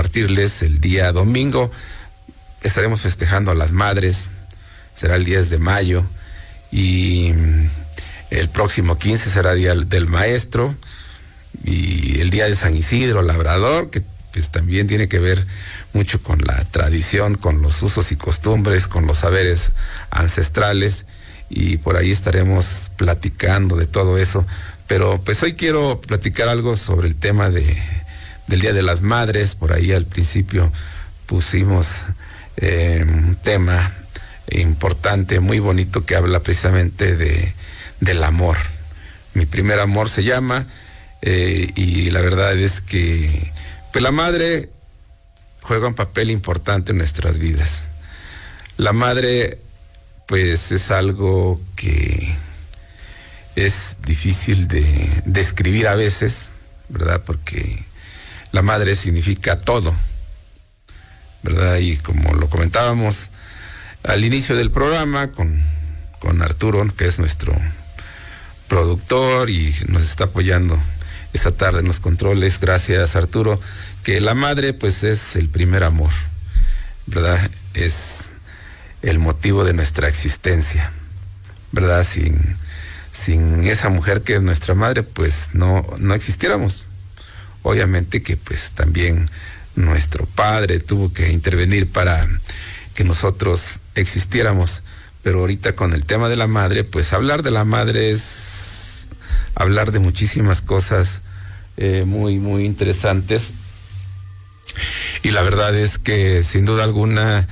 compartirles el día domingo. Estaremos festejando a las madres, será el 10 de mayo, y el próximo 15 será Día del Maestro, y el día de San Isidro Labrador, que pues también tiene que ver mucho con la tradición, con los usos y costumbres, con los saberes ancestrales, y por ahí estaremos platicando de todo eso. Pero pues hoy quiero platicar algo sobre el tema del Día de las Madres. Por ahí al principio pusimos un tema importante, muy bonito, que habla precisamente del amor. Mi primer amor se llama, y la verdad es que pues la madre juega un papel importante en nuestras vidas. La madre pues es algo que es difícil de describir a veces, ¿verdad? Porque la madre significa todo, ¿verdad? Y como lo comentábamos al inicio del programa con Arturo, que es nuestro productor y nos está apoyando esa tarde en los controles, gracias Arturo, que la madre pues es el primer amor, ¿verdad? Es el motivo de nuestra existencia, ¿verdad? Sin esa mujer que es nuestra madre, pues no existiéramos. Obviamente que pues también nuestro padre tuvo que intervenir para que nosotros existiéramos, pero ahorita con el tema de la madre, pues hablar de la madre es hablar de muchísimas cosas muy, muy interesantes, y la verdad es que sin duda alguna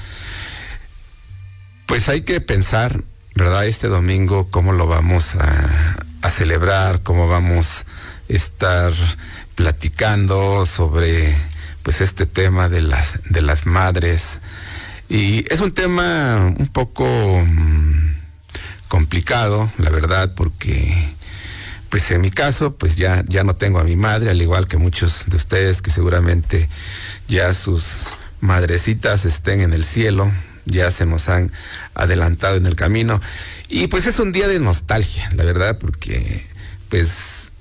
pues hay que pensar, ¿verdad? Este domingo cómo lo vamos a celebrar, cómo vamos a estar platicando sobre pues este tema de las madres. Y es un tema un poco complicado, la verdad, porque pues en mi caso pues ya no tengo a mi madre, al igual que muchos de ustedes que seguramente ya sus madrecitas estén en el cielo, ya se nos han adelantado en el camino. Y pues es un día de nostalgia, la verdad, porque pues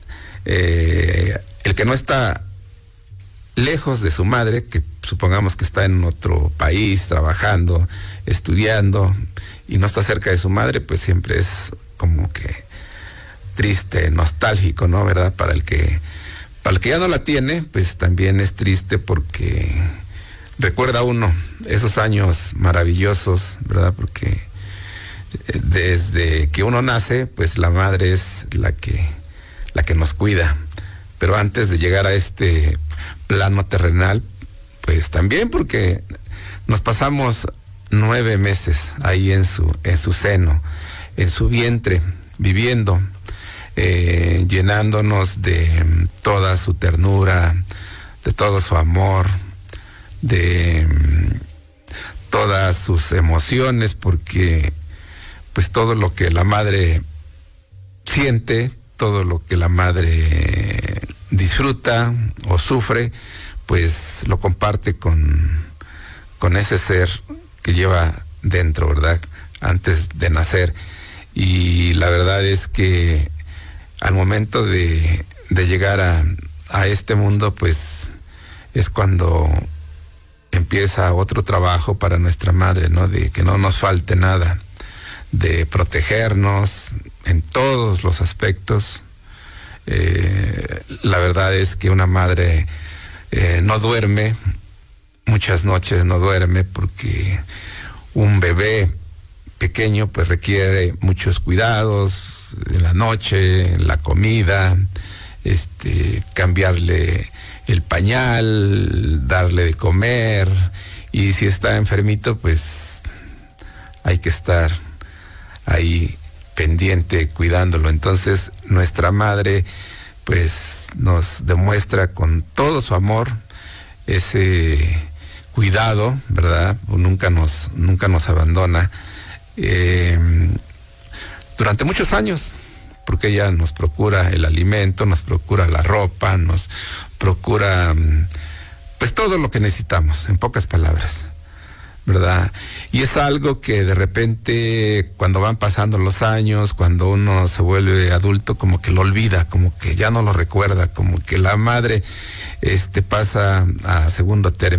el que no está lejos de su madre, que supongamos que está en otro país trabajando, estudiando, y no está cerca de su madre, pues siempre es como que triste, nostálgico, ¿no? ¿Verdad? Para el que ya no la tiene, pues también es triste, porque recuerda uno esos años maravillosos, ¿verdad? Porque desde que uno nace, pues la madre es la que nos cuida. Pero antes de llegar a este plano terrenal, pues también, porque nos pasamos 9 meses ahí en su seno, en su vientre, viviendo, llenándonos de toda su ternura, de todo su amor, de todas sus emociones, porque pues todo lo que la madre siente, todo lo que la madre disfruta o sufre, pues lo comparte con ese ser que lleva dentro, ¿verdad? Antes de nacer. Y la verdad es que al momento de llegar a este mundo, pues es cuando empieza otro trabajo para nuestra madre, ¿no? De que no nos falte nada, de protegernos en todos los aspectos. La verdad es que una madre no duerme, muchas noches no duerme, porque un bebé pequeño pues requiere muchos cuidados en la noche, en la comida, cambiarle el pañal, darle de comer, y si está enfermito pues hay que estar ahí pendiente, cuidándolo. Entonces nuestra madre pues nos demuestra con todo su amor ese cuidado, ¿verdad? Nunca nos abandona durante muchos años, porque ella nos procura el alimento, nos procura la ropa, nos procura pues todo lo que necesitamos, en pocas palabras, ¿verdad? Y es algo que de repente, cuando van pasando los años, cuando uno se vuelve adulto, como que lo olvida, como que ya no lo recuerda, como que la madre pasa a segundo término.